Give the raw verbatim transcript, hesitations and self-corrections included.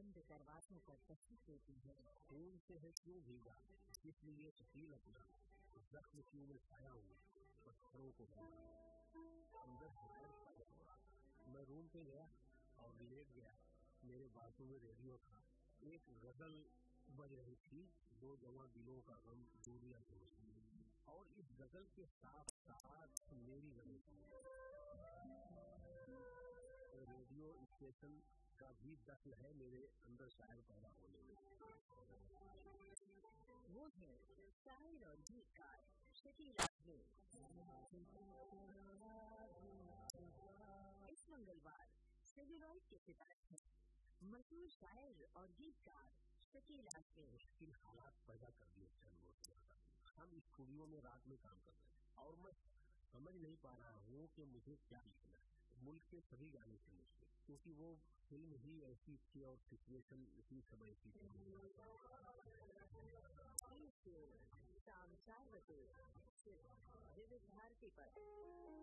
बंद दरवाजों पर तस्वीर देती है। खून से है क्यों भीगा, इसलिए शकील अपना जख्म क्यों में छाया हूँ, पत्थरों को अंदर शायर पैदा हुआ। मैं रूम पे गया और लेट गया। मेरे बाजू में रेडियो था, एक गजल बज रही थी, दो जवां दिलों का गम दूरियां समझती, और इस गजल के साथ साथ मेरी गजल रेडियो स्टेशन का भी दखल है मेरे अंदर शायर पैदा होने में। वो है शायर और गीतकार शकील आजमी। इस मंगलवार सेलुलॉइड के सितारे हैं मशहूर शायर और गीतकार शकील आजमी। मुश्किल हालात पैदा कर दिए चंद। हम स्टूडियो में रात में काम कर रहे हैं और मैं समझ नहीं पा रहा हूँ कि मुझे क्या लिखना है। मुल्क के सभी गाने थे मुझे, क्योंकि वो फिल्म ही ऐसी थी और सिचुएशन इसी समय की थी। शाम चार बजे विविध भारती पर।